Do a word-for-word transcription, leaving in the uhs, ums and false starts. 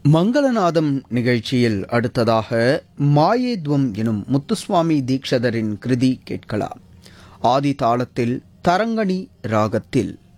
மங்களநாதம் நிகழ்ச்சியில் அடுத்ததாக மாயேத்வம் எனும் முத்துசுவாமி தீக்ஷதரின் கிருதி கேட்கலாம். ஆதி தாளத்தில் தரங்கணி ராகத்தில்.